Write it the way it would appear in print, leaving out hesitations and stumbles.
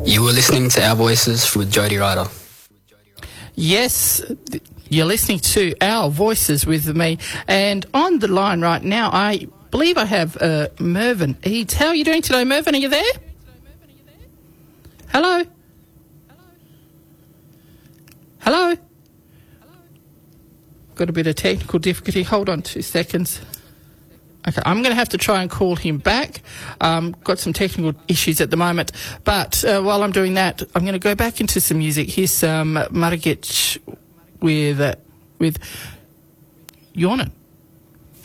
You were listening to Our Voices with Jody Ryder. Yes, you're listening to Our Voices with me. And on the line right now, I believe I have Mervyn Eads. How are you doing today, Mervyn? Are you there? Hello? Hello? Got a bit of technical difficulty. Hold on 2 seconds. Okay, I'm going to have to try and call him back. Got some technical issues at the moment. But while I'm doing that, I'm going to go back into some music. Here's some Margic with Yonan.